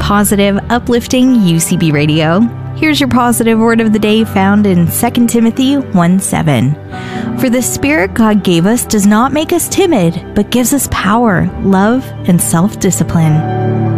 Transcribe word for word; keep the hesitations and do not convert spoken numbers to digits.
positive, uplifting U C B Radio. Here's your positive word of the day found in Second Timothy one seven. For the Spirit God gave us does not make us timid, but gives us power, love, and self-discipline.